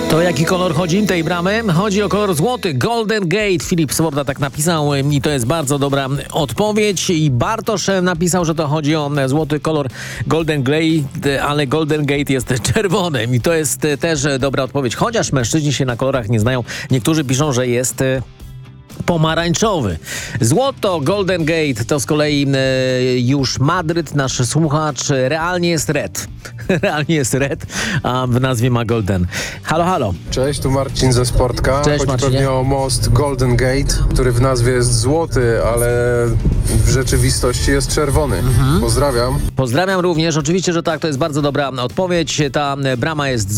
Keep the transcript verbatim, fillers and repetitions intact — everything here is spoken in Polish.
To jaki kolor chodzi tej bramy? Chodzi o kolor złoty, Golden Gate. Filip Swoboda tak napisał i to jest bardzo dobra odpowiedź. I Bartosz napisał, że to chodzi o złoty kolor Golden Gate, ale Golden Gate jest czerwony i to jest też dobra odpowiedź. Chociaż mężczyźni się na kolorach nie znają, niektórzy piszą, że jest pomarańczowy. Złoto, Golden Gate to z kolei e, już Madryt, nasz słuchacz. Realnie jest red. Realnie jest red, a w nazwie ma Golden. Halo, halo. Cześć, tu Marcin ze Sportka. Cześć, Chodzi Marcinie. pewnie o most Golden Gate, który w nazwie jest złoty, ale w rzeczywistości jest czerwony. Mhm. Pozdrawiam. Pozdrawiam również. Oczywiście, że tak, to jest bardzo dobra odpowiedź. Ta brama jest